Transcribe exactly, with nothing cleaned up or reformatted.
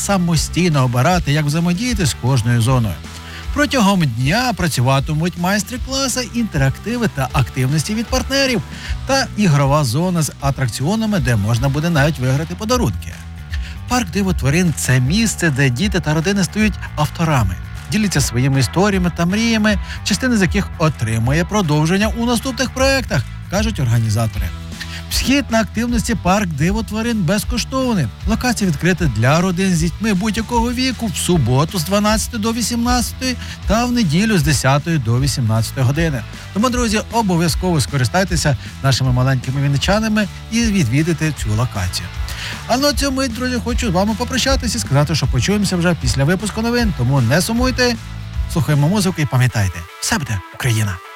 самостійно обирати, як взаємодіяти з кожною зоною. Протягом дня працюватимуть майстер-класи, інтерактиви та активності від партнерів та ігрова зона з атракціонами, де можна буде навіть виграти подарунки. Парк диво тварин – це місце, де діти та родини стають авторами, діляться своїми історіями та мріями, частина з яких отримує продовження у наступних проєктах, кажуть організатори. Вхід на активності парк диво тварин безкоштовний. Локація відкрита для родин з дітьми будь-якого віку в суботу з дванадцятої до вісімнадцятої та в неділю з десятої до вісімнадцятої години. Тому, друзі, обов'язково скористайтеся нашими маленькими вінничанами і відвідайте цю локацію. А на цьому, друзі, хочу з вами попрощатися і сказати, що почуємося вже після випуску новин. Тому не сумуйте, слухаємо музику і пам'ятайте, все буде Україна!